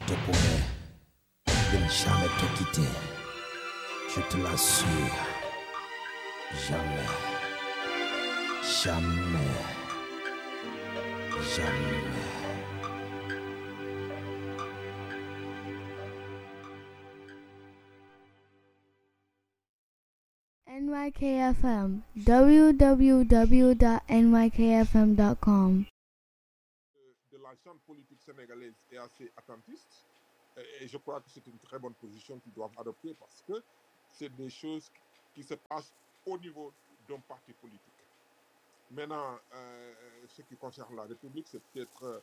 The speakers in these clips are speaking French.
te promets de ne jamais te quitter. Je te l'assure. Jamais. Jamais. Jamais. NYKFM, www.nykfm.com. De la scène politique sénégalaise est assez attentiste et je crois que c'est une très bonne position qu'ils doivent adopter parce que c'est des choses qui se passent au niveau d'un parti politique. Maintenant, ce qui concerne la République, c'est peut-être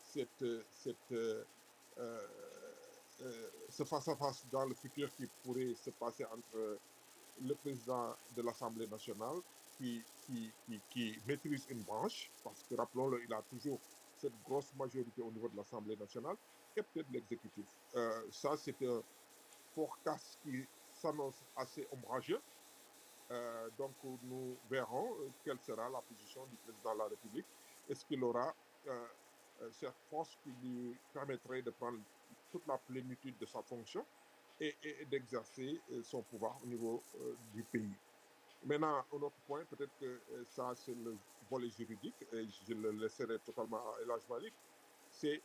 ce face-à-face dans le futur qui pourrait se passer entre le président de l'Assemblée nationale qui maîtrise une branche, parce que rappelons-le, il a toujours cette grosse majorité au niveau de l'Assemblée nationale, et peut-être l'exécutif. Ça, c'est un forecast qui s'annonce assez ombrageux. Donc, nous verrons quelle sera la position du président de la République. Est-ce qu'il aura cette force qui lui permettrait de prendre toute la plénitude de sa fonction et d'exercer son pouvoir au niveau du pays. Maintenant, un autre point, peut-être que ça c'est le volet juridique, et je le laisserai totalement à El Hadj Malick, c'est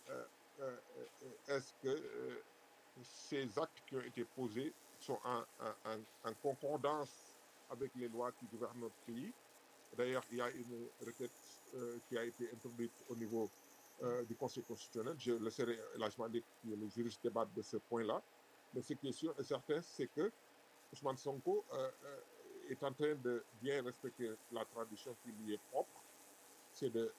est-ce que ces actes qui ont été posés sont en concordance avec les lois qui gouvernent notre pays. D'ailleurs, il y a une requête qui a été introduite au niveau du Conseil constitutionnel. Je laisserai El Hadj Malick, qui est le juriste, débattre de ce point-là. Mais ce qui est sûr et certain, c'est que Ousmane Sonko est en train de bien respecter la tradition qui lui est propre. C'est de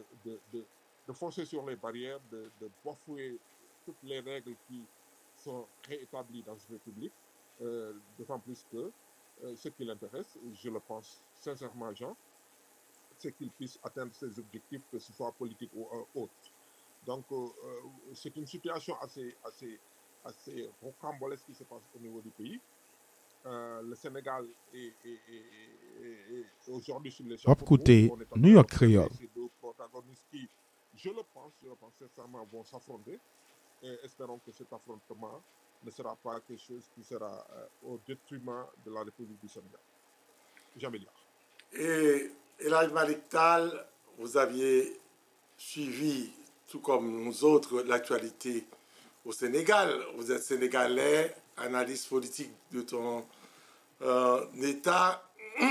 foncer sur les barrières, de bafouer toutes les règles qui sont réétablies dans une république. D'autant plus que ce qui l'intéresse, je le pense sincèrement, Jean, c'est qu'il puisse atteindre ses objectifs, que ce soit politique ou autre. Donc, c'est une situation assez rocambolesque qui se passe au niveau du pays. Le Sénégal est aujourd'hui sur les chapeaux de roue. New York Creole. Ces deux protagonistes qui, je le pense sincèrement, vont s'affronter. Et espérons que cet affrontement ne sera pas quelque chose qui sera au détriment de la République du Sénégal. Jamil. Et El Hadj Malick Tall, vous aviez suivi, tout comme nous autres, l'actualité au Sénégal. Vous êtes sénégalais, analyste politique de ton État.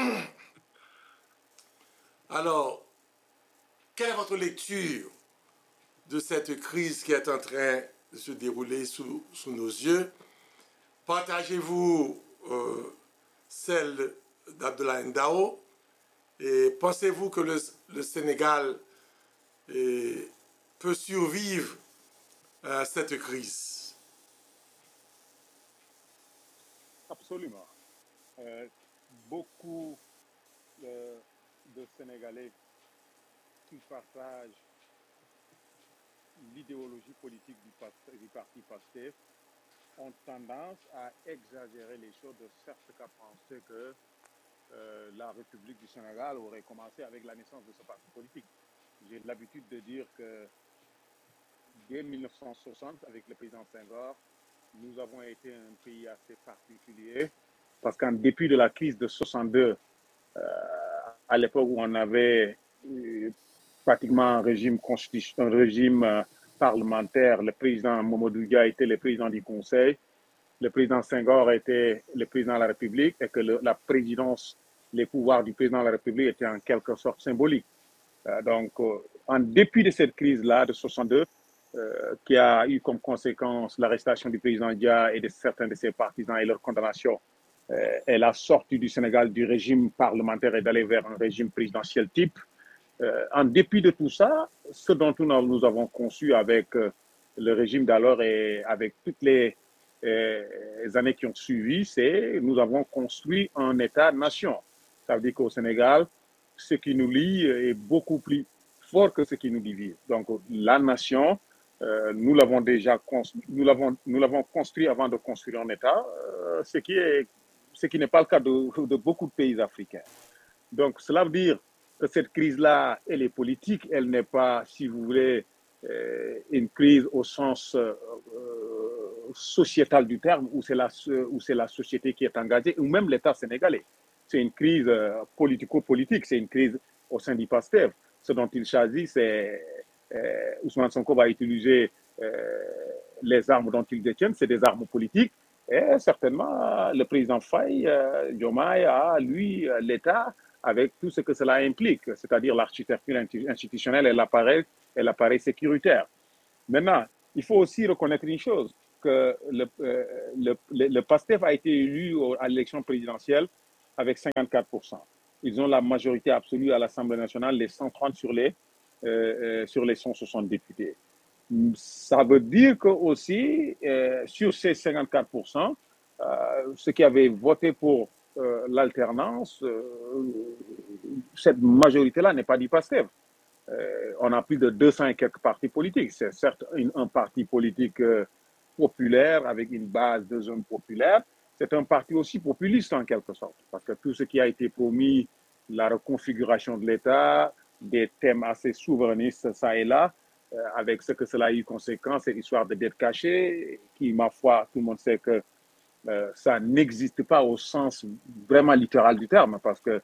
Alors, quelle est votre lecture de cette crise qui est en train de se dérouler sous nos yeux? Partagez-vous celle d'Abdoulaye Ndao? Et pensez-vous que le Sénégal peut survivre à cette crise? Absolument. Beaucoup de Sénégalais qui partagent l'idéologie politique du parti PASTEF ont tendance à exagérer les choses, de sorte qu'à penser que la République du Sénégal aurait commencé avec la naissance de ce parti politique. J'ai l'habitude de dire que dès 1960, avec le président Senghor, nous avons été un pays assez particulier parce qu'en dépit de la crise de 62, à l'époque où on avait pratiquement un régime parlementaire, le président Mamadou Dia était le président du Conseil, le président Senghor était le président de la République et que la présidence, les pouvoirs du président de la République étaient en quelque sorte symboliques. Donc, en dépit de cette crise-là de 62, qui a eu comme conséquence l'arrestation du président Dia et de certains de ses partisans et leur condamnation, et la sortie du Sénégal du régime parlementaire et d'aller vers un régime présidentiel type. En dépit de tout ça, ce dont nous avons conçu avec le régime d'alors et avec toutes les années qui ont suivi, c'est nous avons construit un État-nation. Ça veut dire qu'au Sénégal, ce qui nous lie est beaucoup plus fort que ce qui nous divise. Donc la nation, nous l'avons déjà nous l'avons construit avant de construire un État, ce qui n'est pas le cas de beaucoup de pays africains. Donc cela veut dire que cette crise-là, elle est politique, elle n'est pas, si vous voulez, une crise au sens sociétale du terme, où c'est la société qui est engagée, ou même l'État sénégalais. C'est une crise politico-politique, c'est une crise au sein du PASTEF. Ce dont il s'agit, c'est Ousmane Sonko va utiliser les armes dont il détient, c'est des armes politiques. Et certainement, le président Faye, Diomaye a, lui, l'État, avec tout ce que cela implique, c'est-à-dire l'architecture institutionnelle et l'appareil sécuritaire. Maintenant, il faut aussi reconnaître une chose, que le PASTEF a été élu à l'élection présidentielle avec 54%. Ils ont la majorité absolue à l'Assemblée nationale, les 130 sur les 160 députés. Ça veut dire que aussi, sur ces 54%, ceux qui avaient voté pour l'alternance, cette majorité-là n'est pas du PASTEF. On a plus de 200 et quelques partis politiques. C'est certes un parti politique populaire avec une base de zones populaires. C'est un parti aussi populiste en quelque sorte, parce que tout ce qui a été promis, la reconfiguration de l'État, des thèmes assez souverainistes, ça et là, avec ce que cela a eu conséquence, cette histoire de dette cachée, qui, ma foi, tout le monde sait que ça n'existe pas au sens vraiment littéral du terme, parce que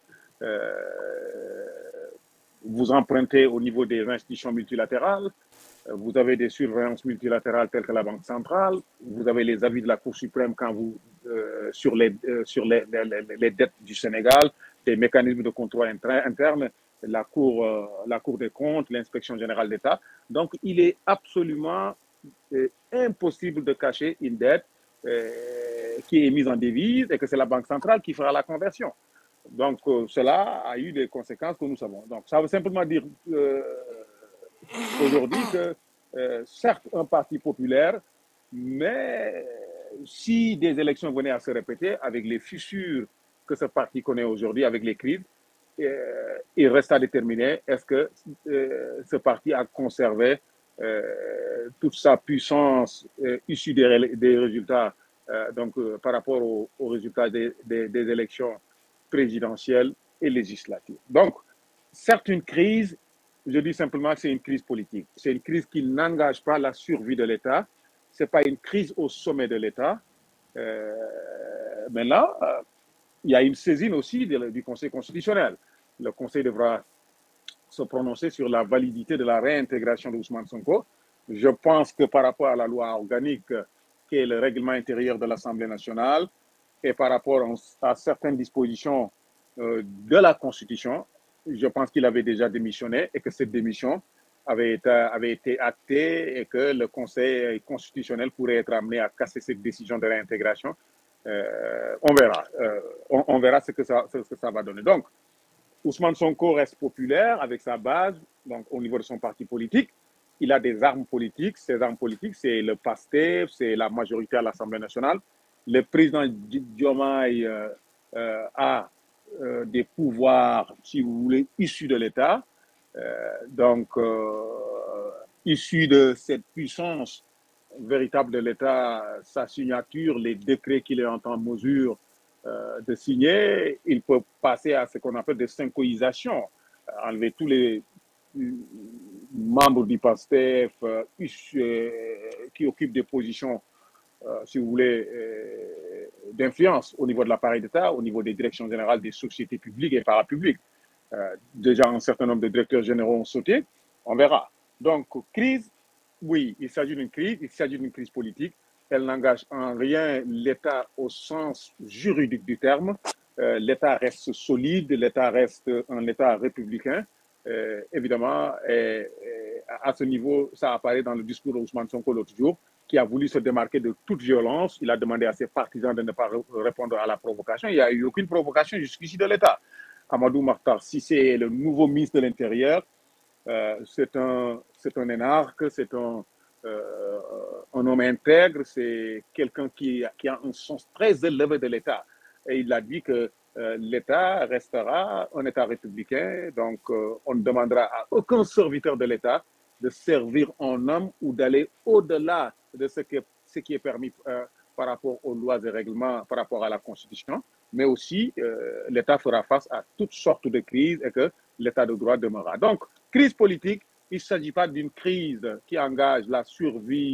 vous empruntez au niveau des institutions multilatérales, vous avez des surveillances multilatérales telles que la Banque centrale, vous avez les avis de la Cour suprême quand vous, sur les dettes du Sénégal, des mécanismes de contrôle interne, la Cour des comptes, l'inspection générale d'État. Donc, il est absolument impossible de cacher une dette qui est mise en devise et que c'est la Banque centrale qui fera la conversion. Donc, cela a eu des conséquences que nous savons. Donc, ça veut simplement dire aujourd'hui que, certes, un parti populaire, mais si des élections venaient à se répéter avec les fissures que ce parti connaît aujourd'hui, avec les crises, il reste à déterminer est-ce que ce parti a conservé toute sa puissance issue des résultats, par rapport aux résultats des élections présidentielle et législative. Donc, certes, une crise, je dis simplement que c'est une crise politique. C'est une crise qui n'engage pas la survie de l'État. Ce n'est pas une crise au sommet de l'État. Maintenant, il y a une saisine aussi du Conseil constitutionnel. Le Conseil devra se prononcer sur la validité de la réintégration d'Ousmane Sonko. Je pense que par rapport à la loi organique, qui est le règlement intérieur de l'Assemblée nationale, et par rapport à certaines dispositions de la Constitution, je pense qu'il avait déjà démissionné et que cette démission avait été actée et que le Conseil constitutionnel pourrait être amené à casser cette décision de réintégration. On verra. On verra ce que ça va donner. Donc, Ousmane Sonko reste populaire avec sa base, donc au niveau de son parti politique. Il a des armes politiques. Ces armes politiques, c'est le PASTEF, c'est la majorité à l'Assemblée nationale. Le président Diomaye a des pouvoirs, si vous voulez, issus de l'État. Issus de cette puissance véritable de l'État, sa signature, les décrets qu'il est en mesure de signer, il peut passer à ce qu'on appelle des syncoïsations, enlever tous les membres du PASTEF qui occupent des positions, si vous voulez, d'influence au niveau de l'appareil d'État, au niveau des directions générales des sociétés publiques et parapubliques. Déjà, un certain nombre de directeurs généraux ont sauté. On verra. Donc, crise, oui, il s'agit d'une crise politique. Elle n'engage en rien l'État au sens juridique du terme. L'État reste solide, l'État reste un État républicain. Évidemment, à ce niveau, ça apparaît dans le discours d'Ousmane Sonko l'autre jour, qui a voulu se démarquer de toute violence. Il a demandé à ses partisans de ne pas répondre à la provocation. Il n'y a eu aucune provocation jusqu'ici de l'État. Amadou Makhtar Cissé est le nouveau ministre de l'Intérieur. C'est un énarque, c'est un homme intègre, c'est quelqu'un qui a un sens très élevé de l'État. Et il a dit que l'État restera un État républicain, donc on ne demandera à aucun serviteur de l'État de servir en homme ou d'aller au-delà de ce qui est permis par rapport aux lois et règlements, par rapport à la Constitution, mais aussi l'État fera face à toutes sortes de crises et que l'État de droit demeurera. Donc, crise politique, il ne s'agit pas d'une crise qui engage la survie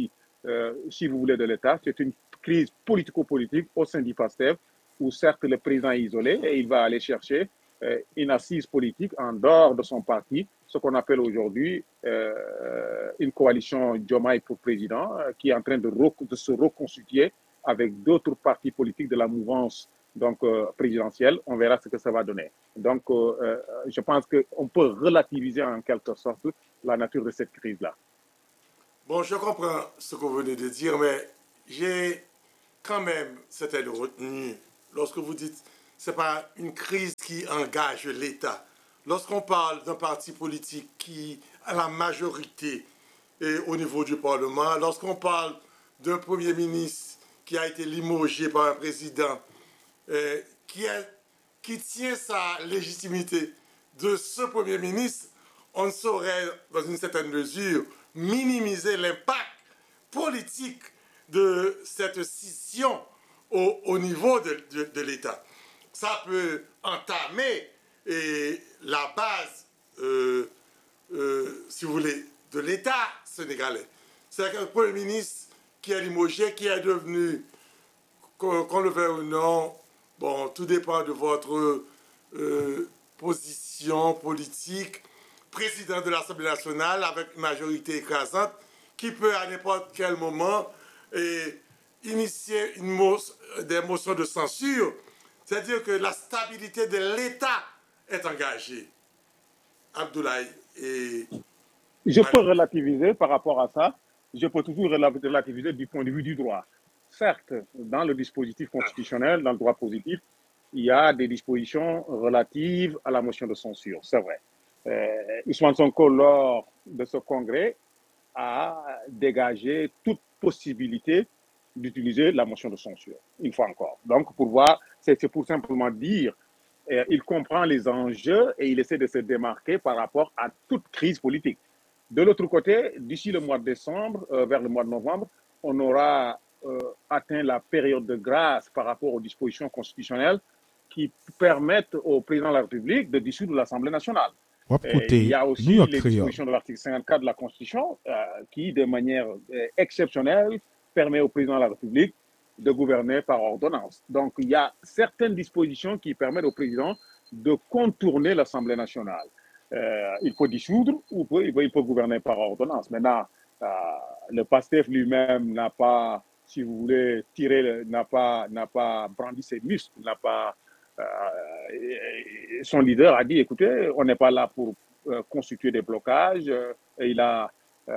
si vous voulez, de l'État. C'est une crise politico-politique au sein du PASTEF, où certes le président est isolé et il va aller chercher une assise politique en dehors de son parti, ce qu'on appelle aujourd'hui une coalition Diomaye pour président, qui est en train de se reconstituer avec d'autres partis politiques de la mouvance présidentielle. On verra ce que ça va donner. Donc, je pense qu'on peut relativiser en quelque sorte la nature de cette crise-là. Bon, je comprends ce que vous venez de dire, mais j'ai quand même certaines retenues. Lorsque vous dites ce n'est pas une crise qui engage l'État. Lorsqu'on parle d'un parti politique qui a la majorité au niveau du Parlement, lorsqu'on parle d'un Premier ministre qui a été limogé par un président qui tient sa légitimité de ce Premier ministre, on ne saurait, dans une certaine mesure, minimiser l'impact politique de cette scission au niveau de l'État. Ça peut entamer la base, si vous voulez, de l'État sénégalais. C'est un Premier ministre qui est limogé, qui est devenu, qu'on le veuille ou non, bon, tout dépend de votre position politique, président de l'Assemblée nationale avec une majorité écrasante, qui peut à n'importe quel moment initier des motions de censure. C'est-à-dire que la stabilité de l'État est engagée. Abdoulaye et... Je peux relativiser par rapport à ça. Je peux toujours relativiser du point de vue du droit. Certes, dans le dispositif constitutionnel, dans le droit positif, il y a des dispositions relatives à la motion de censure. C'est vrai. Ousmane Sonko, lors de ce congrès, a dégagé toute possibilité d'utiliser la motion de censure, une fois encore. Donc, pour voir, c'est pour simplement dire, il comprend les enjeux et il essaie de se démarquer par rapport à toute crise politique. De l'autre côté, d'ici le mois de décembre, vers le mois de novembre, on aura atteint la période de grâce par rapport aux dispositions constitutionnelles qui permettent au président de la République de dissoudre l'Assemblée nationale. Il y a aussi les dispositions de l'article 54 de la Constitution qui, de manière exceptionnelle, permet au président de la République de gouverner par ordonnance. Donc, il y a certaines dispositions qui permettent au président de contourner l'Assemblée nationale. Il peut dissoudre ou il peut gouverner par ordonnance. Maintenant, le PASTEF lui-même n'a pas, si vous voulez, n'a pas brandi ses muscles, son leader a dit, écoutez, on n'est pas là pour constituer des blocages. Et il a,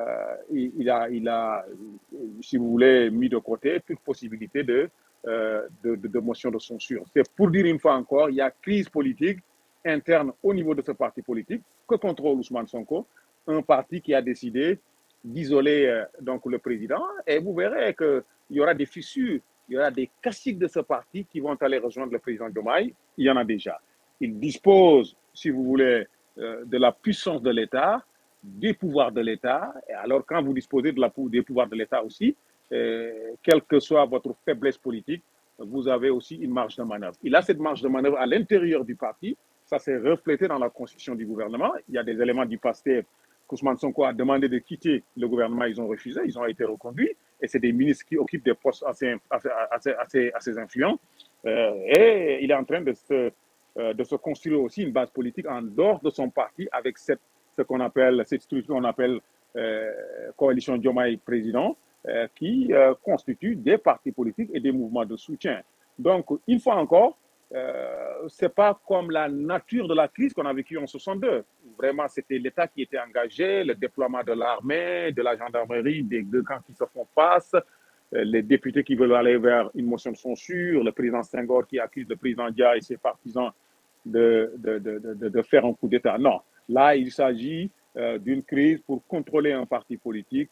si vous voulez, mis de côté toute possibilité de motion de censure. C'est pour dire une fois encore, il y a crise politique interne au niveau de ce parti politique que contrôle Ousmane Sonko, un parti qui a décidé d'isoler donc le président, et vous verrez qu'il y aura des fissures, il y aura des caciques de ce parti qui vont aller rejoindre le président Diomaye. Il y en a déjà. Il dispose, si vous voulez, de la puissance de l'État, des pouvoirs de l'État. Et alors, quand vous disposez des pouvoirs de l'État aussi, quelle que soit votre faiblesse politique, vous avez aussi une marge de manœuvre. Il a cette marge de manœuvre à l'intérieur du parti. Ça s'est reflété dans la constitution du gouvernement. Il y a des éléments du PASTEF qu'Ousmane Sonko a demandé de quitter le gouvernement. Ils ont refusé, ils ont été reconduits. Et c'est des ministres qui occupent des postes assez influents. Et il est en train de se construire aussi une base politique en dehors de son parti avec cette structure qu'on appelle coalition Diomaye président, qui constitue des partis politiques et des mouvements de soutien. Donc, une fois encore, ce n'est pas comme la nature de la crise qu'on a vécue en 62. Vraiment, c'était l'État qui était engagé, le déploiement de l'armée, de la gendarmerie, des deux camps qui se font face, les députés qui veulent aller vers une motion de censure, le président Senghor qui accuse le président Dia et ses partisans de faire un coup d'État. Non, là, il s'agit d'une crise pour contrôler un parti politique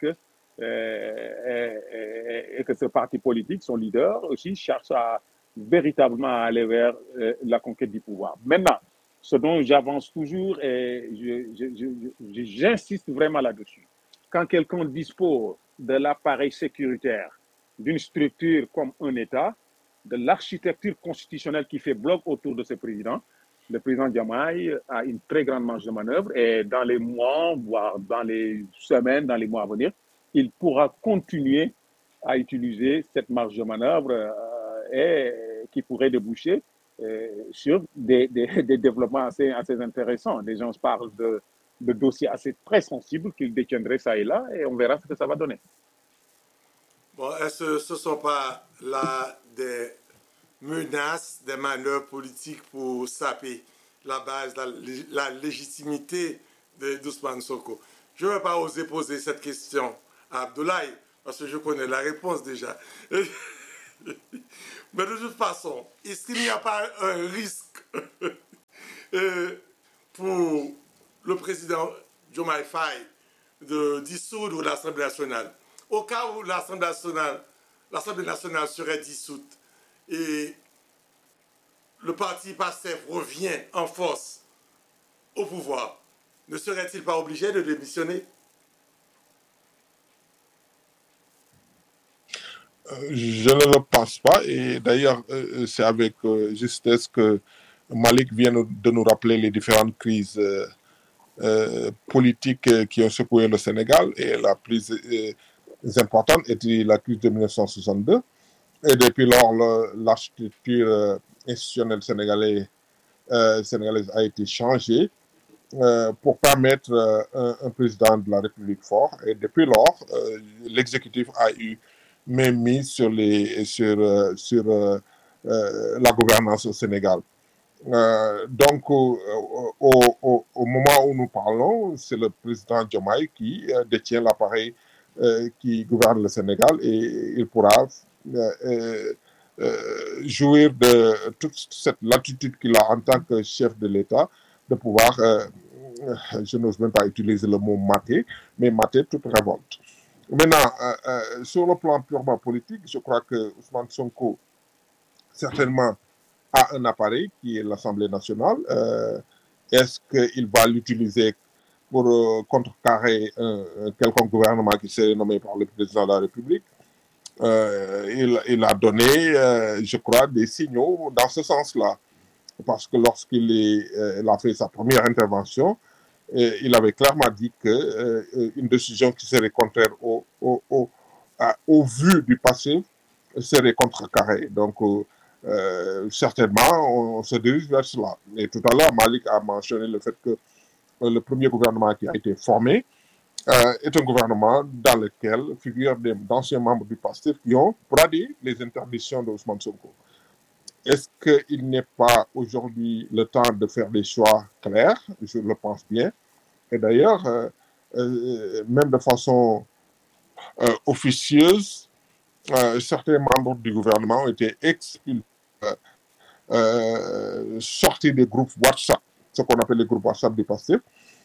et que ce parti politique, son leader aussi, cherche véritablement à aller vers la conquête du pouvoir. Maintenant, ce dont j'avance toujours et j'insiste vraiment là-dessus, quand quelqu'un dispose de l'appareil sécuritaire d'une structure comme un État, de l'architecture constitutionnelle qui fait bloc autour de ce président, le président Diomaye a une très grande marge de manœuvre et dans les mois, voire dans les semaines, dans les mois à venir, il pourra continuer à utiliser cette marge de manœuvre et qui pourrait déboucher sur des développements assez intéressants. Les gens parlent de dossiers assez très sensibles qu'ils détiendraient ça et là, et on verra ce que ça va donner. Bon, est-ce que ce ne sont pas là des menaces, des manœuvres politiques pour saper la base, la légitimité d'Ousmane Sonko? Je ne vais pas oser poser cette question à Abdoulaye, parce que je connais la réponse déjà. Mais de toute façon, est-ce qu'il n'y a pas un risque pour le président Diomaye Faye de dissoudre l'Assemblée nationale? Au cas où l'Assemblée nationale serait dissoute et le parti PASTEF revient en force au pouvoir, ne serait-il pas obligé de démissionner? Je ne le pense pas, et d'ailleurs, c'est avec justesse que Malik vient de nous rappeler les différentes crises politiques qui ont secoué le Sénégal, et la plus importante était la crise de 1962. Et depuis lors, l'architecture institutionnelle sénégalaise a été changée pour permettre un président de la République fort. Et depuis lors, l'exécutif a eu même mise sur la gouvernance au Sénégal. Donc, au moment où nous parlons, c'est le président Diomaye qui détient l'appareil qui gouverne le Sénégal, et il pourra jouir de toute cette latitude qu'il a en tant que chef de l'État, de pouvoir, je n'ose même pas utiliser le mot mater, mais mater toute révolte. Maintenant, sur le plan purement politique, je crois que Ousmane Sonko, certainement, a un appareil qui est l'Assemblée nationale. Est-ce qu'il va l'utiliser pour contrecarrer un quelconque gouvernement qui serait nommé par le président de la République? Il a donné, je crois, des signaux dans ce sens-là. Parce que lorsqu'il a fait sa première intervention, il avait clairement dit qu'une décision qui serait contraire au vu du passé serait contrecarrée. Donc, certainement, on se dirige vers cela. Et tout à l'heure, Malik a mentionné le fait que le premier gouvernement qui a été formé est un gouvernement dans lequel figurent d'anciens membres du PASTEF qui ont bradé les interdictions d'Ousmane Sonko. Est-ce qu'il n'est pas aujourd'hui le temps de faire des choix clairs? Je le pense bien. Et d'ailleurs, même de façon officieuse, certains membres du gouvernement ont été expulsés, sortis des groupes WhatsApp, ce qu'on appelle les groupes WhatsApp du PASTEF.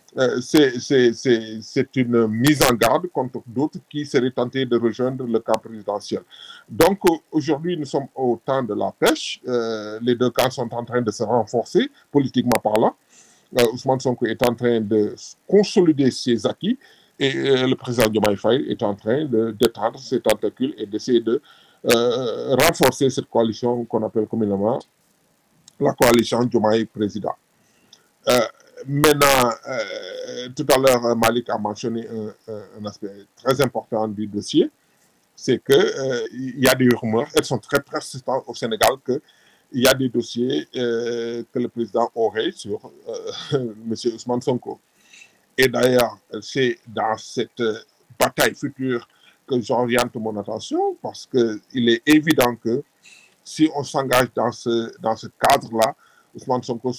C'est une mise en garde contre d'autres qui seraient tentés de rejoindre le camp présidentiel. Donc aujourd'hui, nous sommes au temps de la pêche. Les deux camps sont en train de se renforcer, politiquement parlant. Ousmane Sonko est en train de consolider ses acquis, et le président Diomaye Faye est en train de d'étendre ses tentacules et d'essayer de renforcer cette coalition qu'on appelle communément la coalition Diomaye président. Maintenant, tout à l'heure, Malik a mentionné un aspect très important du dossier, c'est qu'il y a des rumeurs, elles sont très persistantes au Sénégal, qu'il y a des dossiers que le président aurait sur M. Ousmane Sonko. Et d'ailleurs, c'est dans cette bataille future que j'oriente mon attention, parce qu'il est évident que si on s'engage dans ce cadre-là, Ousmane Sonko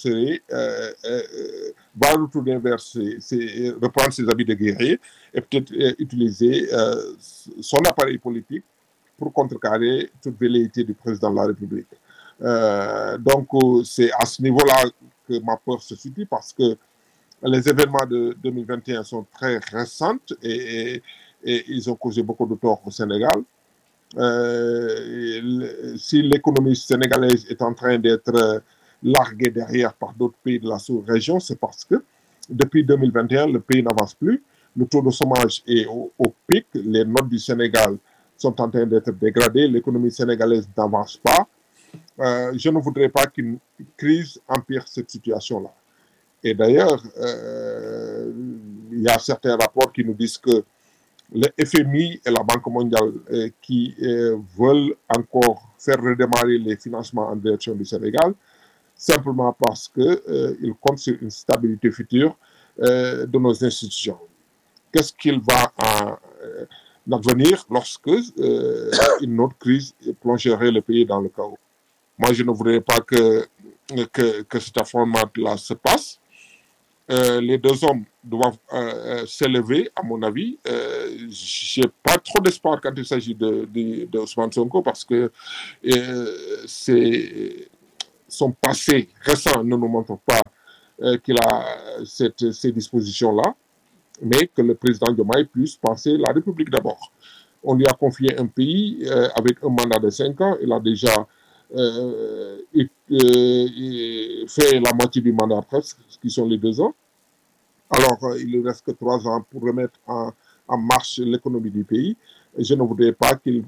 va retourner reprendre ses habits de guerrier et peut-être utiliser son appareil politique pour contrecarrer toute velléité du président de la République. Donc, c'est à ce niveau-là que ma peur se situe, parce que les événements de 2021 sont très récents et ils ont causé beaucoup de tort au Sénégal. Si l'économie sénégalaise est en train d'être larguée derrière par d'autres pays de la sous-région, c'est parce que depuis 2021, le pays n'avance plus. Le taux de chômage est au pic. Les notes du Sénégal sont en train d'être dégradées. L'économie sénégalaise n'avance pas. Je ne voudrais pas qu'une crise empire cette situation-là. Et d'ailleurs, il y a certains rapports qui nous disent que le FMI et la Banque mondiale qui veulent encore faire redémarrer les financements en direction du Sénégal, simplement parce qu'ils comptent sur une stabilité future de nos institutions. Qu'est-ce qu'il va en advenir lorsque une autre crise plongerait le pays dans le chaos? Moi, je ne voudrais pas que cet affrontement-là se passe. Les deux hommes doivent s'élever, à mon avis. Je n'ai pas trop d'espoir quand il s'agit de Ousmane Sonko parce que son passé récent ne nous montre pas qu'il a ces dispositions-là, mais que le président Diomaye puisse penser la République d'abord. On lui a confié un pays avec un mandat de 5 ans. Il a déjà fait la moitié du mandat presque, qui sont les 2 ans. Alors, il ne reste que 3 ans pour remettre en marche l'économie du pays. Et je ne voudrais pas qu'il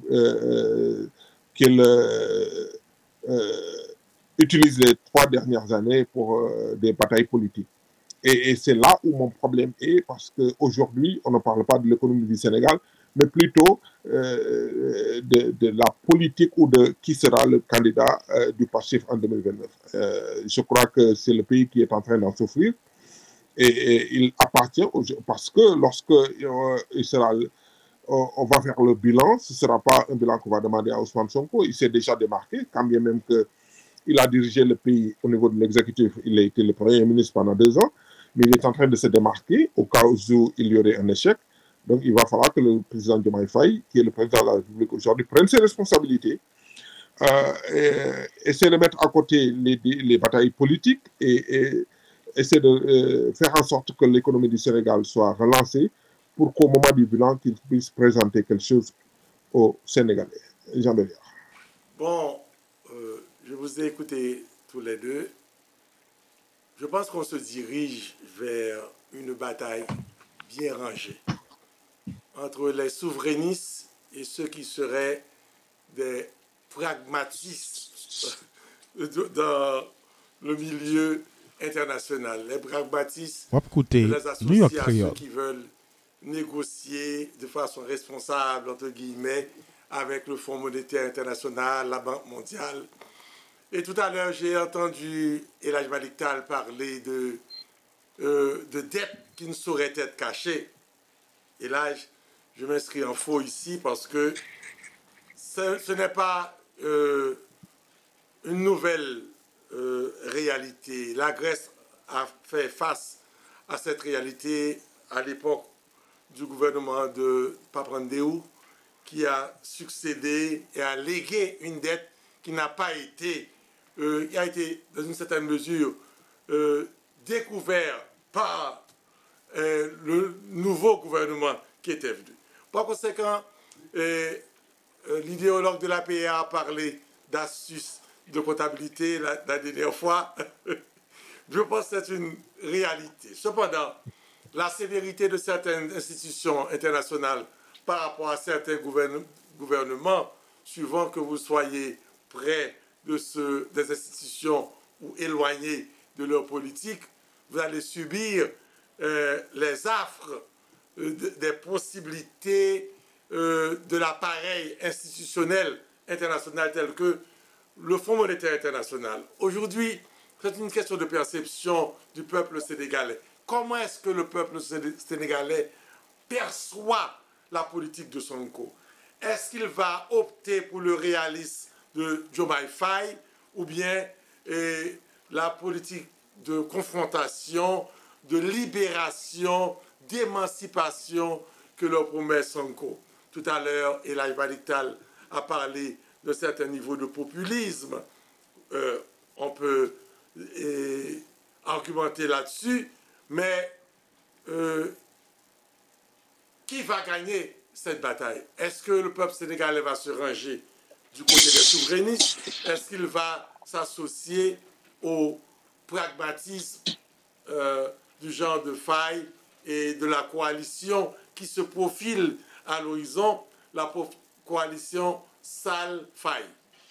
utilise les 3 dernières années pour des batailles politiques. Et c'est là où mon problème est, parce qu'aujourd'hui, on ne parle pas de l'économie du Sénégal, mais plutôt de la politique ou de qui sera le candidat du PASTEF en 2029. Je crois que c'est le pays qui est en train d'en souffrir. Et il appartient, parce que lorsque on va faire le bilan, ce ne sera pas un bilan qu'on va demander à Ousmane Sonko. Il s'est déjà démarqué, quand bien même qu'il a dirigé le pays au niveau de l'exécutif. Il a été le Premier ministre pendant 2 ans, mais il est en train de se démarquer au cas où il y aurait un échec. Donc il va falloir que le président Diomaye Faye, qui est le président de la République aujourd'hui, prenne ses responsabilités, essaie de mettre à côté les batailles politiques et essaie de faire en sorte que l'économie du Sénégal soit relancée pour qu'au moment du bilan, qu'il puisse présenter quelque chose aux Sénégalais. Jean Béliard. Bon, je vous ai écouté tous les deux. Je pense qu'on se dirige vers une bataille bien rangée entre les souverainistes et ceux qui seraient des pragmatistes dans le milieu international. Les pragmatistes de les associer à ceux qui veulent négocier de façon responsable, entre guillemets, avec le Fonds monétaire international, la Banque mondiale. Et tout à l'heure, j'ai entendu El Hadj Malick Tall parler de dettes qui ne sauraient être cachées. Et là, je m'inscris en faux ici parce que ce n'est pas une nouvelle réalité. La Grèce a fait face à cette réalité à l'époque du gouvernement de Papandreou, qui a succédé et a légué une dette qui n'a pas été, qui a été dans une certaine mesure découverte par le nouveau gouvernement qui était venu. Par conséquent, l'idéologue de l'APA a parlé d'astuces de comptabilité la dernière fois. Je pense que c'est une réalité. Cependant, la sévérité de certaines institutions internationales par rapport à certains gouvernements, suivant que vous soyez près des institutions ou éloigné de leur politique, vous allez subir les affres des possibilités de l'appareil institutionnel international tel que le Fonds monétaire international. Aujourd'hui, c'est une question de perception du peuple sénégalais. Comment est-ce que le peuple sénégalais perçoit la politique de Sonko? Est-ce qu'il va opter pour le réalisme de Diomaye Faye ou bien la politique de confrontation, de libération, d'émancipation que leur promet Sonko? Tout à l'heure, El Hadj Malick Tall a parlé de certains niveaux de populisme. On peut argumenter là-dessus, mais qui va gagner cette bataille? Est-ce que le peuple sénégalais va se ranger du côté des souverainistes? Est-ce qu'il va s'associer au pragmatisme du genre de Faye et de la coalition qui se profile à l'horizon, la coalition Sall-Faye?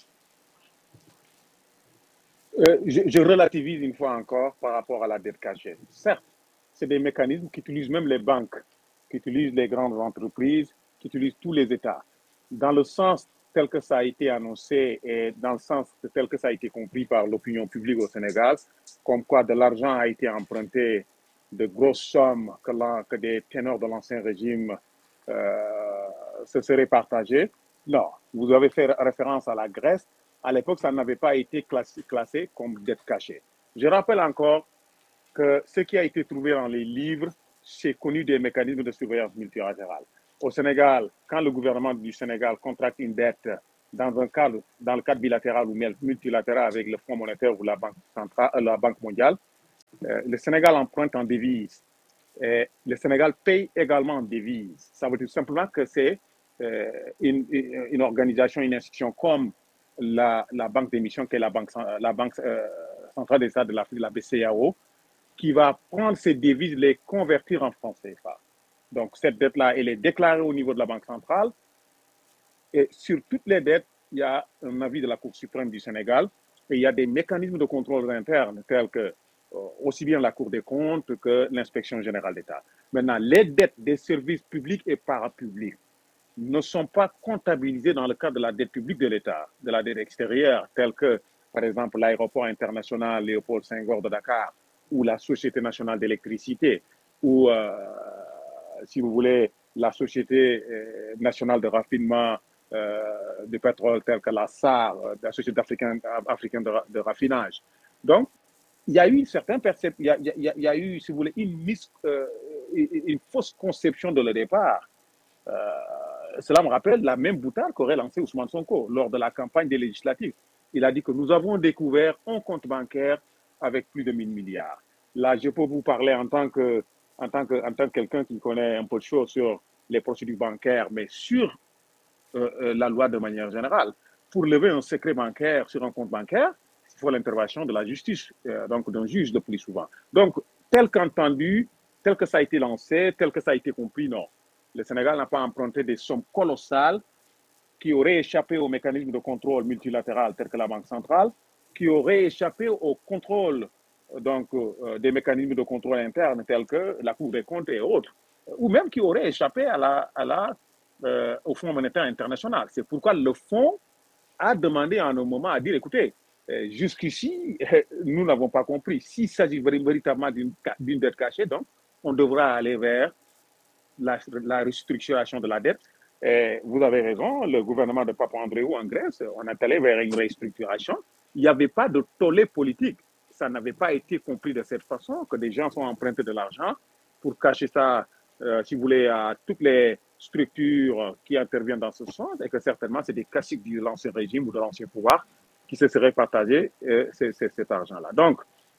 Je relativise une fois encore par rapport à la dette cachée. Certes, c'est des mécanismes qu'utilisent même les banques qui utilise les grandes entreprises, qui utilise tous les États. Dans le sens tel que ça a été annoncé et dans le sens tel que ça a été compris par l'opinion publique au Sénégal, comme quoi de l'argent a été emprunté, de grosses sommes que des ténors de l'ancien régime se seraient partagés. Non, vous avez fait référence à la Grèce. À l'époque, ça n'avait pas été classé comme dette cachée. Je rappelle encore que ce qui a été trouvé dans les livres, c'est connu des mécanismes de surveillance multilatérale. Au Sénégal, quand le gouvernement du Sénégal contracte une dette dans le cadre bilatéral ou multilatéral avec le Fonds monétaire ou la Banque centrale, la Banque mondiale, le Sénégal emprunte en devises. Le Sénégal paye également en devises. Ça veut dire simplement que c'est une organisation, une institution comme la banque d'émission, qui est la banque centrale des États de l'Afrique, la BCEAO, qui va prendre ces devises, les convertir en francs CFA. Donc, cette dette-là, elle est déclarée au niveau de la Banque centrale. Et sur toutes les dettes, il y a un avis de la Cour suprême du Sénégal et il y a des mécanismes de contrôle interne tels que aussi bien la Cour des comptes que l'inspection générale d'État. Maintenant, les dettes des services publics et parapublics ne sont pas comptabilisées dans le cadre de la dette publique de l'État, de la dette extérieure, telle que, par exemple, l'aéroport international Léopold Senghor de Dakar ou la Société nationale d'électricité ou, si vous voulez, la Société nationale de raffinement de pétrole telle que la SAR, la Société africaine de raffinage. Donc, il y a eu une certaine perception, il y a eu, si vous voulez, une fausse conception de le départ. Cela me rappelle la même boutade qu'aurait lancée Ousmane Sonko lors de la campagne des législatives. Il a dit que nous avons découvert un compte bancaire avec plus de 1 000 milliards. Là, je peux vous parler en tant que quelqu'un qui connaît un peu de choses sur les procédures bancaires, mais sur la loi de manière générale. Pour lever un secret bancaire sur un compte bancaire, il faut l'intervention de la justice, donc d'un juge le plus souvent. Donc, tel qu'entendu, tel que ça a été lancé, tel que ça a été compris, non. Le Sénégal n'a pas emprunté des sommes colossales qui auraient échappé au mécanisme de contrôle multilatéral tel que la Banque centrale, qui auraient échappé au contrôle donc, des mécanismes de contrôle interne tels que la Cour des comptes et autres, ou même qui auraient échappé au Fonds monétaire international. C'est pourquoi le Fonds a demandé en un moment à dire, écoutez, jusqu'ici, nous n'avons pas compris. S'il s'agit véritablement d'une dette cachée, donc, on devra aller vers la restructuration de la dette. Et vous avez raison, le gouvernement de Papandréou en Grèce, on est allé vers une restructuration. Il n'y avait pas de tollé politique. Ça n'avait pas été compris de cette façon, que des gens sont empruntés de l'argent pour cacher ça, si vous voulez, à toutes les structures qui interviennent dans ce sens, et que certainement c'est des classiques de l'ancien régime ou de l'ancien pouvoir qui se seraient partagés cet argent-là. Donc,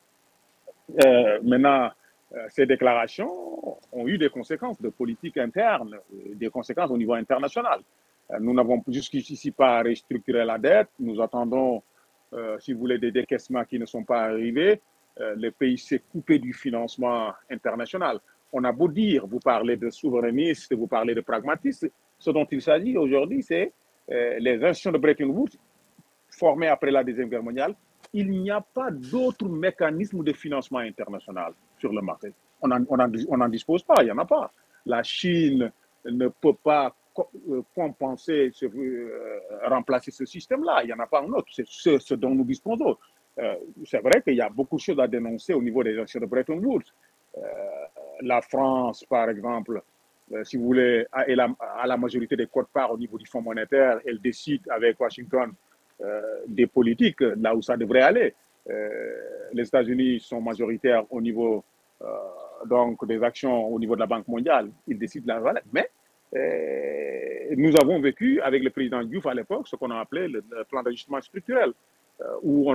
maintenant, ces déclarations ont eu des conséquences de politique interne, des conséquences au niveau international. Nous n'avons jusqu'ici pas restructuré la dette. Nous attendons, si vous voulez, des décaissements qui ne sont pas arrivés. Le pays s'est coupé du financement international. On a beau dire, vous parlez de souverainistes, vous parlez de pragmatistes. Ce dont il s'agit aujourd'hui, c'est les institutions de Bretton Woods formées après la Deuxième Guerre mondiale. Il n'y a pas d'autre mécanisme de financement international sur le marché. On n'en dispose pas, il n'y en a pas. La Chine ne peut pas compenser, remplacer ce système-là. Il n'y en a pas un autre. C'est ce dont nous disposons. C'est vrai qu'il y a beaucoup de choses à dénoncer au niveau des institutions de Bretton Woods. La France, par exemple, si vous voulez, a la majorité des quotes-parts au niveau du Fonds monétaire. Elle décide avec Washington des politiques là où ça devrait aller. Les États-Unis sont majoritaires au niveau donc des actions au niveau de la Banque mondiale. Ils décident la valeur. Mais nous avons vécu avec le président Diouf à l'époque ce qu'on a appelé le plan d'ajustement structurel, où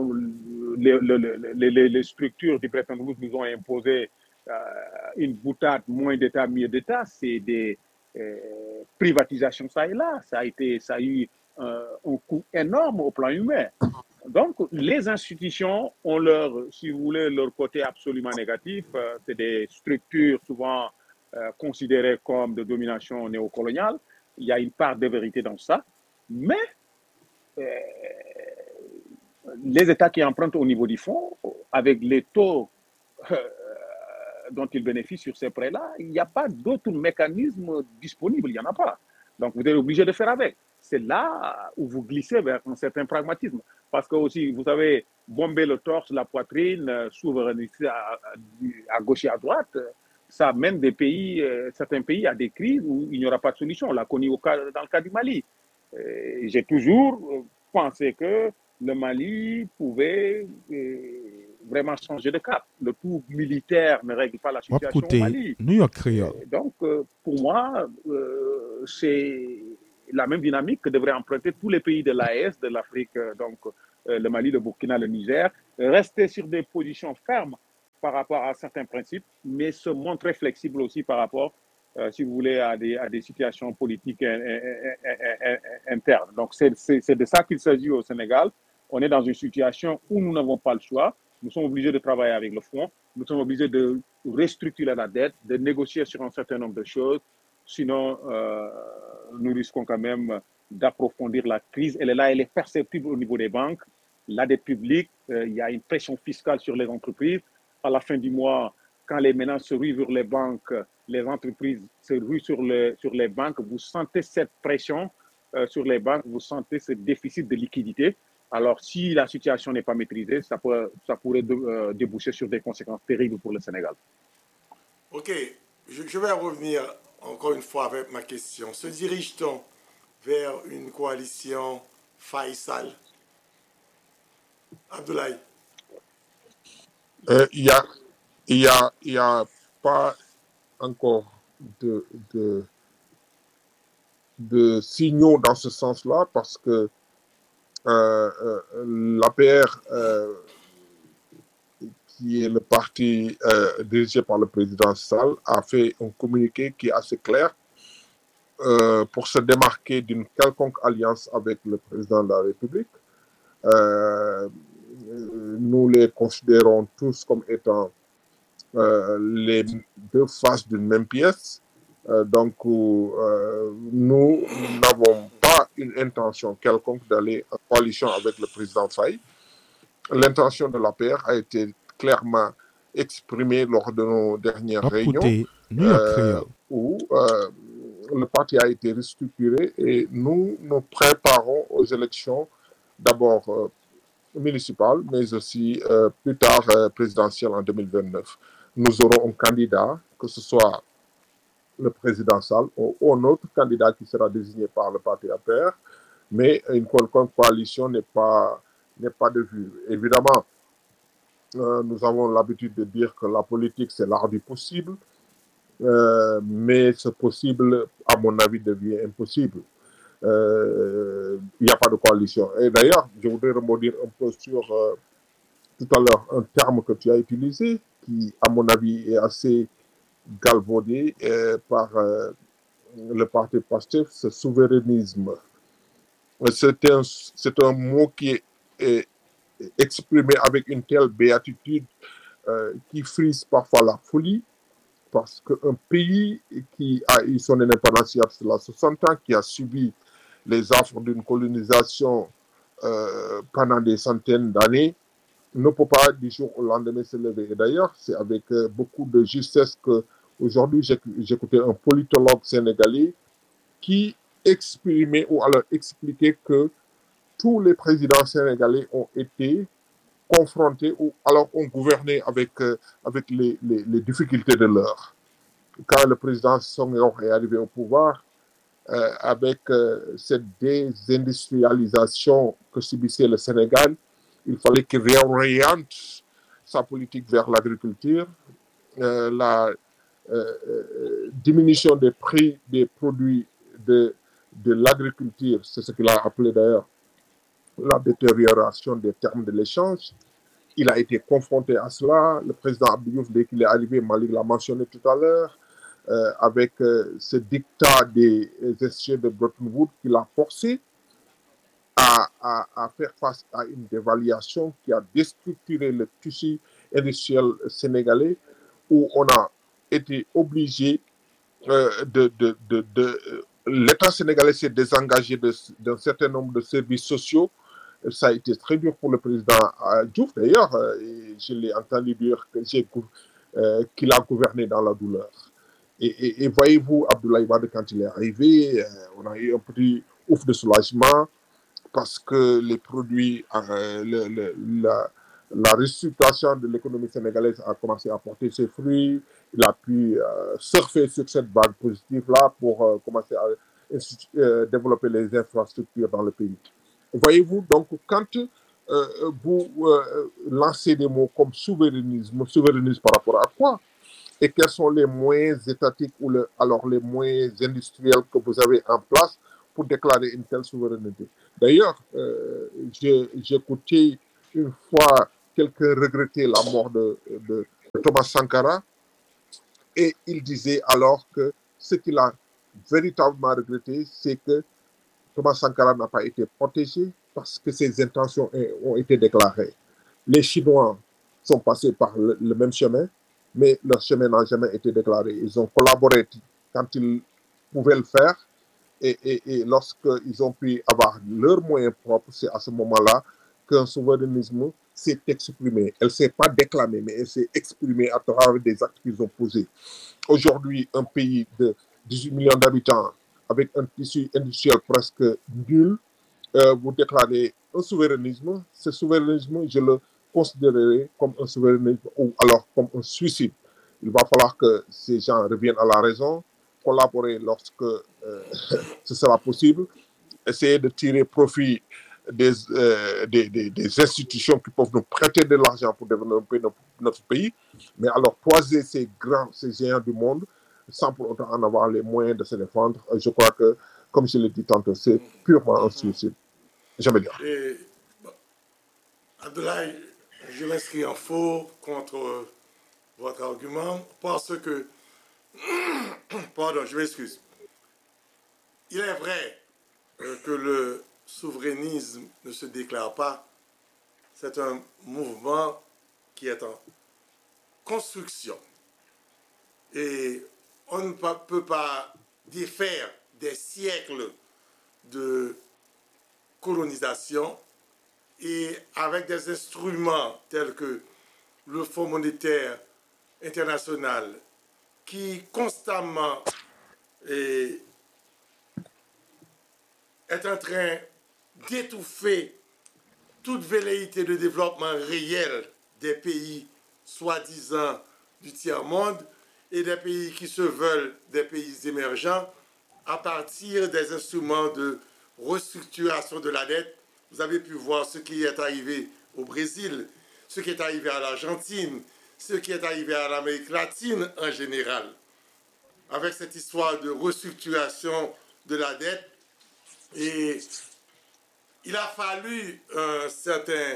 les structures du Bretton Woods nous ont imposé une boutade, moins d'État, mieux d'État. C'est des privatisations ça et là. Ça a eu un coût énorme au plan humain. Donc, les institutions ont si vous voulez, leur côté absolument négatif. C'est des structures souvent considérées comme de domination néocoloniale. Il y a une part de vérité dans ça. Mais les États qui empruntent au niveau du fonds, avec les taux dont ils bénéficient sur ces prêts-là, il n'y a pas d'autre mécanisme disponible, il n'y en a pas. Donc vous êtes obligé de faire avec. C'est là où vous glissez vers un certain pragmatisme. Parce que aussi, vous savez, bomber le torse, la poitrine, souveraineté à gauche et à droite, ça mène des pays, certains pays à des crises où il n'y aura pas de solution. On l'a connu dans le cas du Mali. J'ai toujours pensé que le Mali pouvait vraiment changer de cap. Le tout militaire ne règle pas la situation au Mali. New York Creole. Donc, pour moi, c'est la même dynamique que devraient emprunter tous les pays de l'AES, de l'Afrique, donc le Mali, le Burkina, le Niger, rester sur des positions fermes par rapport à certains principes, mais se montrer flexible aussi par rapport, si vous voulez, à des situations politiques internes. Donc, c'est de ça qu'il s'agit au Sénégal. On est dans une situation où nous n'avons pas le choix. Nous sommes obligés de travailler avec le Fonds. Nous sommes obligés de restructurer la dette, de négocier sur un certain nombre de choses. Sinon, nous risquons quand même d'approfondir la crise. Elle est là, elle est perceptible au niveau des banques. La dette publique, il y a une pression fiscale sur les entreprises. À la fin du mois, quand les ménages se ruent vers les banques, les entreprises se ruent sur les banques, vous sentez cette pression sur les banques, vous sentez ce déficit de liquidité. Alors, si la situation n'est pas maîtrisée, ça pourrait déboucher sur des conséquences terribles pour le Sénégal. OK. Je vais revenir encore une fois avec ma question. Se dirige-t-on vers une coalition Faisal? Abdoulaye? Il y a pas encore de signaux dans ce sens-là parce que l'APR, qui est le parti dirigé par le président Sall, a fait un communiqué qui est assez clair pour se démarquer d'une quelconque alliance avec le président de la République. Nous les considérons tous comme étant les deux faces d'une même pièce. Donc, nous n'avons pas une intention quelconque d'aller en coalition avec le président Faye. L'intention de l'APR a été clairement exprimée lors de nos dernières réunions où le parti a été restructuré et nous nous préparons aux élections d'abord municipales, mais aussi plus tard présidentielles en 2029. Nous aurons un candidat, que ce soit le président Sall ou un autre candidat qui sera désigné par le parti APR, mais une quelconque coalition n'est pas de vue. Évidemment, nous avons l'habitude de dire que la politique, c'est l'art du possible, mais ce possible, à mon avis, devient impossible. Il n'y a pas de coalition. Et d'ailleurs, je voudrais rebondir un peu sur tout à l'heure un terme que tu as utilisé, qui, à mon avis, est assez galvaudé par le parti PASTEF, ce souverainisme. C'est un mot qui est exprimé avec une telle béatitude qui frise parfois la folie, parce qu'un pays qui a eu son indépendance il y a 60 ans, qui a subi les affres d'une colonisation pendant des centaines d'années, ne peut pas du jour au lendemain se lever. Et d'ailleurs, c'est avec beaucoup de justesse que aujourd'hui j'écoutais un politologue sénégalais qui exprimait ou alors expliquait que tous les présidents sénégalais ont été confrontés ou alors ont gouverné avec les difficultés de l'heure. Quand le président Senghor est arrivé au pouvoir, avec cette désindustrialisation que subissait le Sénégal, il fallait qu'il réoriente sa politique vers l'agriculture, la diminution des prix des produits de l'agriculture, c'est ce qu'il a appelé d'ailleurs la détérioration des termes de l'échange. Il a été confronté à cela. Le président Abdou Diouf, dès qu'il est arrivé, Malik l'a mentionné tout à l'heure, avec ce dictat des essieux de Bretton Woods qu'il a forcé à faire face à une dévaluation qui a déstructuré le tissu industriel sénégalais, où on a été obligé l'État sénégalais s'est désengagé d'un certain nombre de services sociaux. Ça a été très dur pour le président Diouf. D'ailleurs, je l'ai entendu dire que qu'il a gouverné dans la douleur. Et voyez-vous, Abdoulaye Wade, quand il est arrivé, on a eu un petit ouf de soulagement parce que les produits, la restructuration de l'économie sénégalaise a commencé à porter ses fruits. Il a pu surfer sur cette vague positive-là pour commencer à développer les infrastructures dans le pays. Voyez-vous, donc, quand vous lancez des mots comme souverainisme par rapport à quoi? Et quels sont les moyens étatiques ou alors les moyens industriels que vous avez en place pour déclarer une telle souveraineté? D'ailleurs, j'écoutais une fois quelqu'un regretter la mort de Thomas Sankara et il disait alors que ce qu'il a véritablement regretté, c'est que Thomas Sankara n'a pas été protégé parce que ses intentions ont été déclarées. Les Chinois sont passés par le même chemin, mais leur chemin n'a jamais été déclaré. Ils ont collaboré quand ils pouvaient le faire et lorsqu'ils ont pu avoir leurs moyens propres, c'est à ce moment-là qu'un souverainisme s'est exprimé. Elle ne s'est pas déclamée, mais elle s'est exprimée à travers des actes qu'ils ont posés. Aujourd'hui, un pays de 18 millions d'habitants avec un tissu industriel presque nul, vous déclarez un souverainisme. Ce souverainisme, je le considérerais comme un souverainisme ou alors comme un suicide. Il va falloir que ces gens reviennent à la raison, collaborer lorsque ce sera possible, essayer de tirer profit des institutions qui peuvent nous prêter de l'argent pour développer notre pays, mais alors toiser ces géants du monde sans pour autant en avoir les moyens de se défendre, je crois que, comme je l'ai dit tantôt, c'est purement un suicide. Jamais dire. Abdoulaye, je m'inscris en faux contre votre argument parce que, pardon, je m'excuse. Il est vrai que le souverainisme ne se déclare pas. C'est un mouvement qui est en construction. Et on ne peut pas défaire des siècles de colonisation et avec des instruments tels que le Fonds monétaire international qui constamment est en train d'étouffer toute velléité de développement réel des pays soi-disant du tiers-monde et des pays qui se veulent des pays émergents à partir des instruments de restructuration de la dette. Vous avez pu voir ce qui est arrivé au Brésil, ce qui est arrivé à l'Argentine, ce qui est arrivé à l'Amérique latine en général. Avec cette histoire de restructuration de la dette, et il a fallu un certain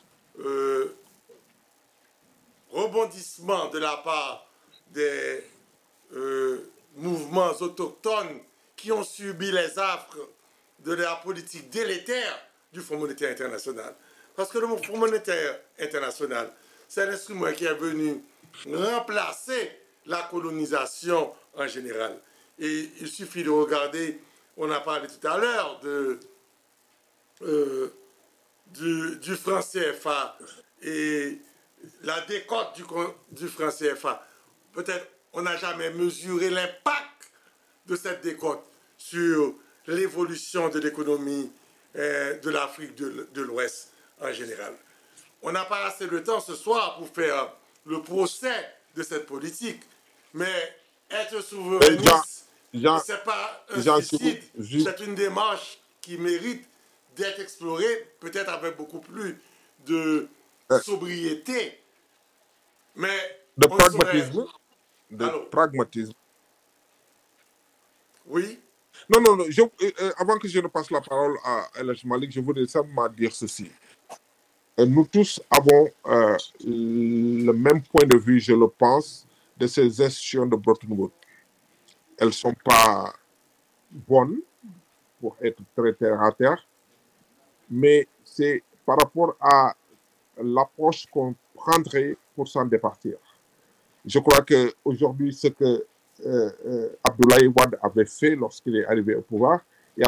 rebondissement de la part des mouvements autochtones qui ont subi les affres de la politique délétère du Fonds monétaire international. Parce que le Fonds monétaire international, c'est un instrument qui est venu remplacer la colonisation en général. Et il suffit de regarder, on a parlé tout à l'heure du franc CFA et la décote du franc CFA. Peut-être on n'a jamais mesuré l'impact de cette décote sur l'évolution de l'économie de l'Afrique de l'Ouest en général. On n'a pas assez de temps ce soir pour faire le procès de cette politique, mais être souverainiste, ce n'est pas un suicide, c'est une démarche qui mérite d'être explorée, peut-être avec beaucoup plus de sobriété, mais de pragmatisme. Pragmatisme. Oui. Non, avant que je ne passe la parole à El Malik, je voudrais simplement dire ceci. Nous tous avons le même point de vue, je le pense, de ces institutions de Bretton Woods. Elles ne sont pas bonnes, pour être très terre à terre, mais c'est par rapport à l'approche qu'on prendrait pour s'en départir. Je crois qu'aujourd'hui, ce que Abdoulaye Wade avait fait lorsqu'il est arrivé au pouvoir est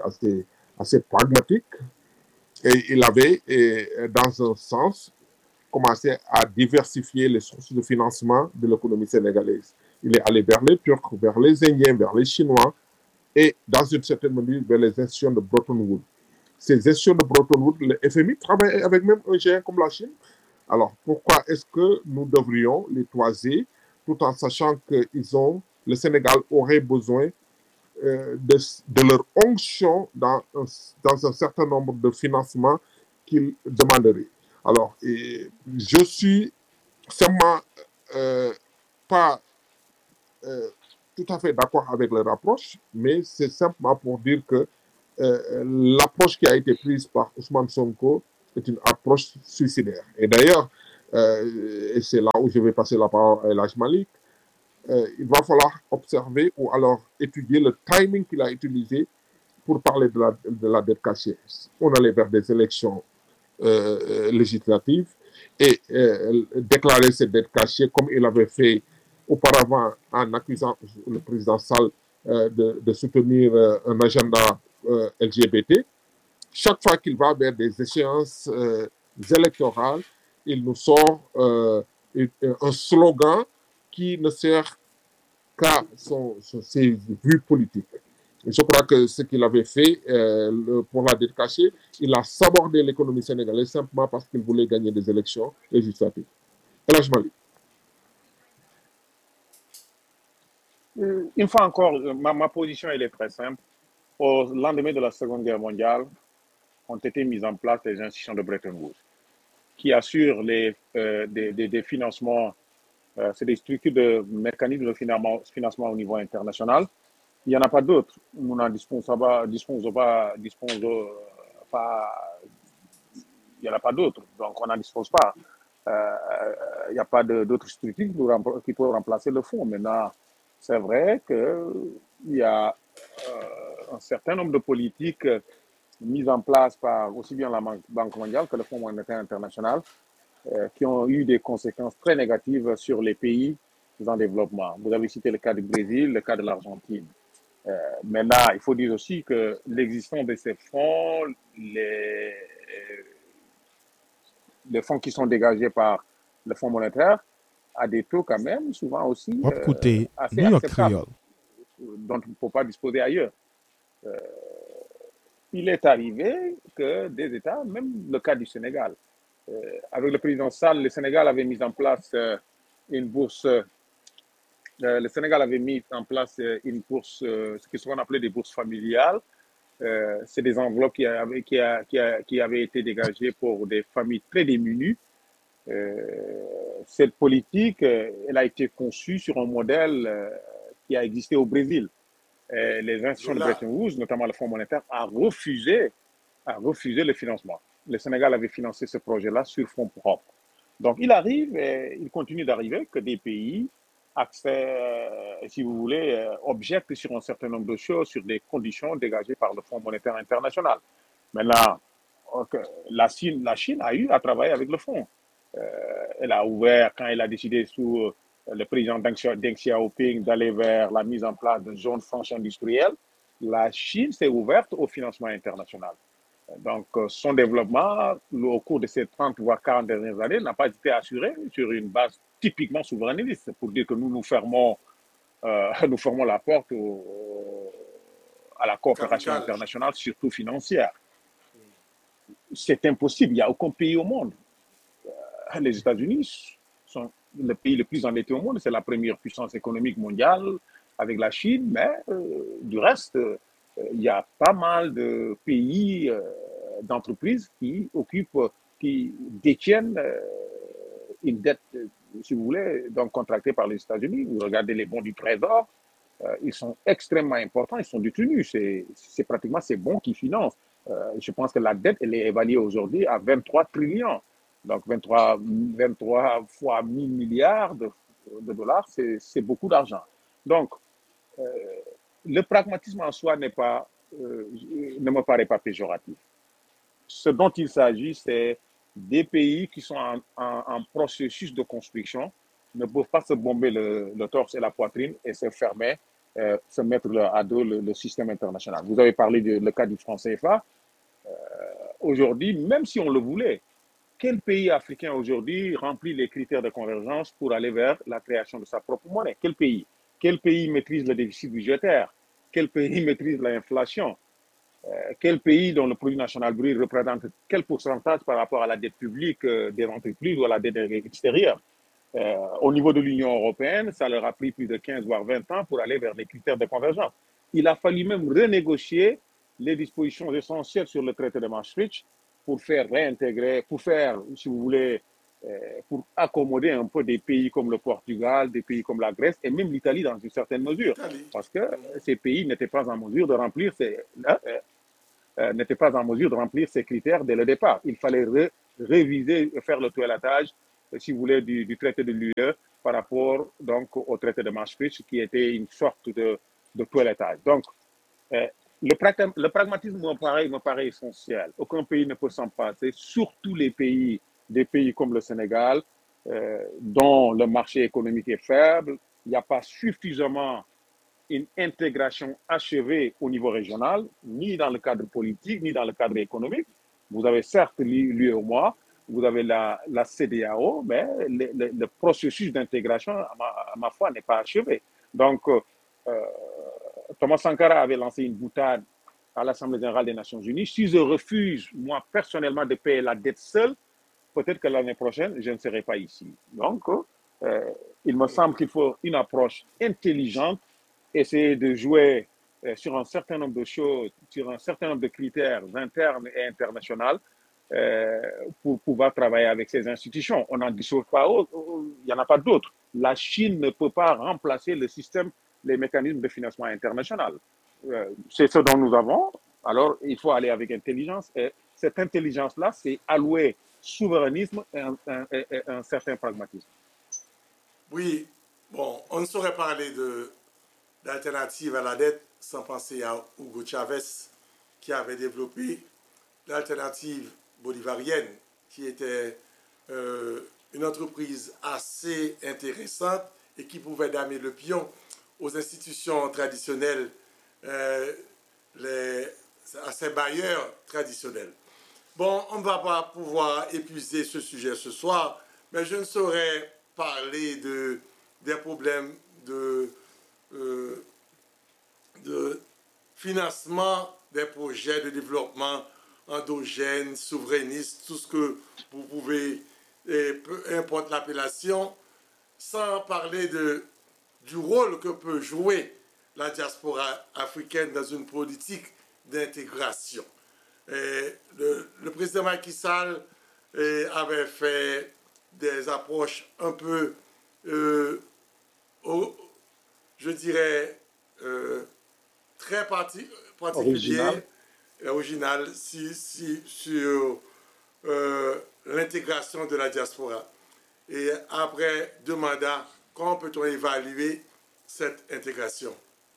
assez pragmatique. Et il avait, dans un sens, commencé à diversifier les sources de financement de l'économie sénégalaise. Il est allé vers les Turcs, vers les Indiens, vers les Chinois et, dans une certaine mesure, vers les institutions de Bretton Woods. Ces institutions de Bretton Woods, le FMI travaille avec même un géant comme la Chine. Alors, pourquoi est-ce que nous devrions les toiser tout en sachant que le Sénégal aurait besoin de leur onction dans un certain nombre de financements qu'ils demanderaient. Alors, je suis seulement pas tout à fait d'accord avec leur approche, mais c'est simplement pour dire que l'approche qui a été prise par Ousmane Sonko est une approche suicidaire. Et d'ailleurs, et c'est là où je vais passer la parole à El Hadj Malick, il va falloir observer ou alors étudier le timing qu'il a utilisé pour parler de la dette cachée. On allait vers des élections législatives et déclarer cette dette cachée comme il avait fait auparavant en accusant le président Sall de soutenir un agenda LGBT. Chaque fois qu'il va vers des échéances électorales, il nous sort un slogan qui ne sert qu'à ses vues politiques. Je crois que ce qu'il avait fait pour la dette cachée, il a sabordé l'économie sénégalaise simplement parce qu'il voulait gagner des élections législatives. El Hadj Malick. Une fois encore, ma position elle est très simple. Au lendemain de la Seconde Guerre mondiale, ont été mises en place les institutions de Bretton Woods qui assurent des financements, c'est des structures de mécanismes de financement au niveau international. Il n'y en a pas d'autres. Nous n'en disposons pas, il n'y en a pas d'autres, donc on n'en dispose pas. Il n'y a pas d'autres structures qui peuvent remplacer le fonds. Maintenant, c'est vrai qu'il y a un certain nombre de politiques mises en place par aussi bien la Banque mondiale que le Fonds monétaire international qui ont eu des conséquences très négatives sur les pays en développement. Vous avez cité le cas du Brésil, le cas de l'Argentine. Mais là, il faut dire aussi que l'existence de ces fonds, les fonds qui sont dégagés par le Fonds monétaire, à des taux quand même, souvent aussi assez acceptables, dont il ne faut pas disposer ailleurs. Il est arrivé que des États, même le cas du Sénégal, avec le président Sall, le Sénégal avait mis en place une bourse. Le Sénégal avait mis en place une bourse, ce qu'on appelait des bourses familiales. C'est des enveloppes qui avaient été dégagées pour des familles très démunies. Cette politique, elle a été conçue sur un modèle qui a existé au Brésil. Les institutions de Bretton Woods, notamment le Fonds monétaire, a refusé le financement. Le Sénégal avait financé ce projet-là sur fonds propres. Donc, il continue d'arriver que des pays si vous voulez, objectent sur un certain nombre de choses, sur des conditions dégagées par le Fonds monétaire international. Maintenant, la Chine a eu à travailler avec le fonds. Elle a ouvert, quand elle a décidé sous le président Deng Xiaoping d'aller vers la mise en place d'une zone franche industrielle, la Chine s'est ouverte au financement international. Donc, son développement, au cours de ces 30 voire 40 dernières années, n'a pas été assuré sur une base typiquement souverainiste, pour dire que nous fermons la porte à la coopération internationale, surtout financière. C'est impossible. Il n'y a aucun pays au monde. Les États-Unis sont le pays le plus endetté au monde. C'est la première puissance économique mondiale avec la Chine, mais du reste, il y a pas mal de pays, d'entreprises qui détiennent une dette, si vous voulez, donc contractée par les États-Unis. Vous regardez les bons du Trésor, ils sont extrêmement importants, ils sont détenus. C'est pratiquement ces bons qui financent. Je pense que la dette, elle est évaluée aujourd'hui à 23 trillions. Donc 23 fois 1000 milliards de dollars, c'est beaucoup d'argent. Donc, le pragmatisme en soi ne me paraît pas péjoratif. Ce dont il s'agit, c'est des pays qui sont en processus de construction, ne peuvent pas se bomber le torse et la poitrine et se fermer, se mettre à dos le système international. Vous avez parlé du cas du franc CFA. Aujourd'hui, même si on le voulait, quel pays africain aujourd'hui remplit les critères de convergence pour aller vers la création de sa propre monnaie? Quel pays? Quel pays maîtrise le déficit budgétaire? Quel pays maîtrise l'inflation? Quel pays dont le produit national brut représente quel pourcentage par rapport à la dette publique des entreprises ou à la dette extérieure? Au niveau de l'Union européenne, ça leur a pris plus de 15 voire 20 ans pour aller vers les critères de convergence. Il a fallu même renégocier les dispositions essentielles sur le traité de Maastricht pour faire réintégrer, pour faire, si vous voulez, pour accommoder un peu des pays comme le Portugal, des pays comme la Grèce et même l'Italie dans une certaine mesure. Parce que ces pays n'étaient pas en mesure de remplir ces critères dès le départ. Il fallait réviser, faire le toilettage, si vous voulez, du traité de l'UE par rapport donc au traité de Maastricht, qui était une sorte de toilettage. Donc, le pragmatisme me paraît essentiel. Aucun pays ne peut s'en passer, surtout des pays comme le Sénégal, dont le marché économique est faible. Il n'y a pas suffisamment une intégration achevée au niveau régional, ni dans le cadre politique, ni dans le cadre économique. Vous avez certes l'UEMOA, vous avez la CEDEAO, mais le processus d'intégration, à ma foi, n'est pas achevé. Donc, Thomas Sankara avait lancé une boutade à l'Assemblée générale des Nations Unies. Si je refuse, moi, personnellement, de payer la dette seule, peut-être que l'année prochaine, je ne serai pas ici. Donc, il me semble qu'il faut une approche intelligente, essayer de jouer sur un certain nombre de choses, sur un certain nombre de critères internes et internationaux pour pouvoir travailler avec ces institutions. On n'en dissout pas autre, il n'y en a pas d'autres. La Chine ne peut pas remplacer le système, les mécanismes de financement international. C'est ce dont nous avons. Alors, il faut aller avec intelligence. Et cette intelligence-là, c'est allouer souverainisme et un certain pragmatisme. Oui, bon, on ne saurait parler d'alternative à la dette sans penser à Hugo Chavez, qui avait développé l'alternative bolivarienne, qui était une entreprise assez intéressante et qui pouvait damer le pion aux institutions traditionnelles, à ces bailleurs traditionnels. Bon, on ne va pas pouvoir épuiser ce sujet ce soir, mais je ne saurais parler des problèmes de financement des projets de développement endogène, souverainiste, tout ce que vous pouvez, et peu importe l'appellation, sans parler du rôle que peut jouer la diaspora africaine dans une politique d'intégration. Le président Macky Sall avait fait des approches un peu, je dirais, très particulières, originales sur l'intégration de la diaspora. Et après 2 mandats, comment peut-on évaluer cette intégration?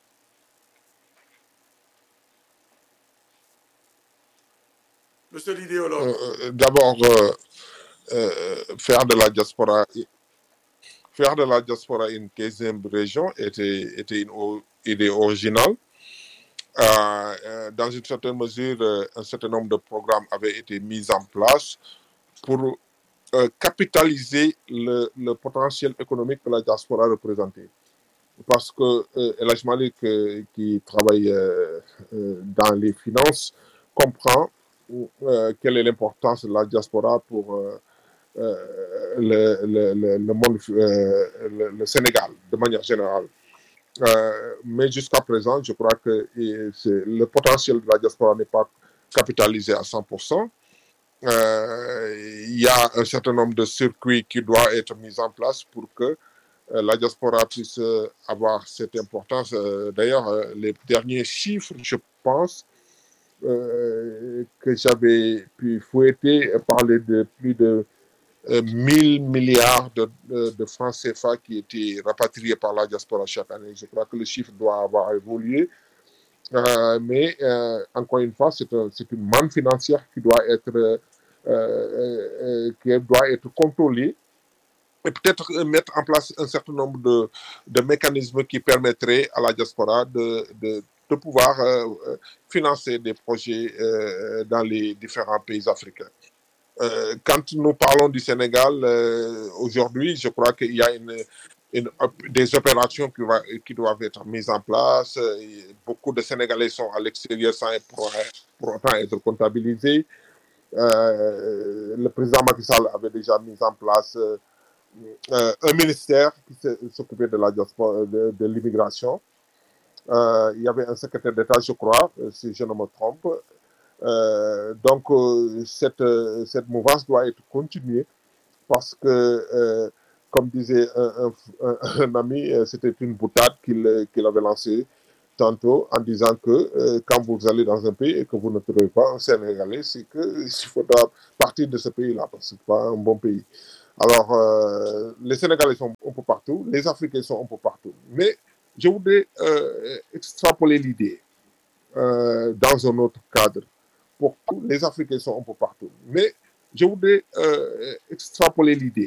Monsieur l'idéologue. D'abord, faire de la diaspora une 15e région était une idée originale. Dans une certaine mesure, un certain nombre de programmes avaient été mis en place pour capitaliser le potentiel économique que la diaspora représentait. Parce que El Hadj Malick, qui travaille dans les finances, comprend quelle est l'importance de la diaspora pour le monde, le Sénégal, de manière générale. Mais jusqu'à présent, je crois que le potentiel de la diaspora n'est pas capitalisé à 100%. Il y a un certain nombre de circuits qui doivent être mis en place pour que la diaspora puisse avoir cette importance. D'ailleurs, les derniers chiffres, je pense, que j'avais pu fouetter, parler de plus de 1000 milliards de francs CFA qui étaient rapatriés par la diaspora chaque année. Je crois que le chiffre doit avoir évolué. Mais encore une fois, c'est une manne financière qui doit être contrôlée et peut-être mettre en place un certain nombre de mécanismes qui permettraient à la diaspora de pouvoir financer des projets dans les différents pays africains. Quand nous parlons du Sénégal, aujourd'hui, je crois qu'il y a des opérations qui doivent être mises en place. Beaucoup de Sénégalais sont à l'extérieur sans pour autant être comptabilisés. Le président Macky Sall avait déjà mis en place un ministère qui s'occupait de la diaspora, de l'immigration. Il y avait un secrétaire d'État, je crois, si je ne me trompe. Donc, cette mouvance doit être continuée parce que, comme disait un ami, c'était une boutade qu'il avait lancée tantôt en disant que quand vous allez dans un pays et que vous ne trouvez pas un Sénégalais, c'est qu'il faudra partir de ce pays-là parce que ce n'est pas un bon pays. Alors, les Sénégalais sont un peu partout, les Africains sont un peu partout. Mais je voudrais extrapoler l'idée dans un autre cadre. Pour tous les Africains sont un peu partout. Mais je voudrais extrapoler l'idée